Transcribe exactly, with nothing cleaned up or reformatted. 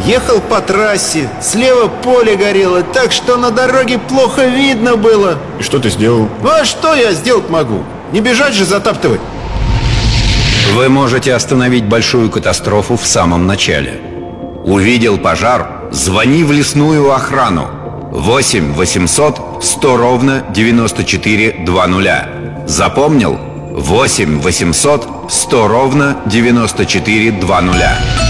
Ехал по трассе, слева поле горело, так что на дороге плохо видно было. И что ты сделал? Ну а что я сделать могу? Не бежать же затаптывать. Вы можете остановить большую катастрофу в самом начале. Увидел пожар? Звони в лесную охрану. восемь восемьсот сто ровно девяносто четыре двадцать. Запомнил? восемь восемьсот сто ровно девяносто четыре двадцать.